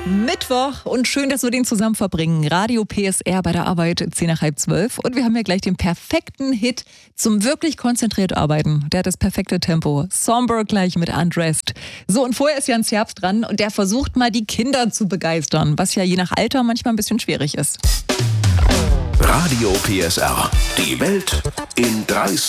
Mittwoch und schön, dass wir den zusammen verbringen. Radio PSR bei der Arbeit, 10 nach halb 12. Und wir haben ja gleich den perfekten Hit zum wirklich konzentriert arbeiten. Der hat das perfekte Tempo. Somber gleich mit Undressed. So, und vorher ist Jans Herbst dran und der versucht mal die Kinder zu begeistern, was ja je nach Alter manchmal ein bisschen schwierig ist. Radio PSR. Die Welt in 3